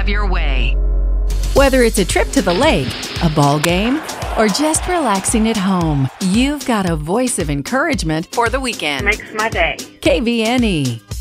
have your way. Whether it's a trip to the lake, a ball game, or just relaxing at home, you've got a voice of encouragement for the weekend. Makes my day. KVNE.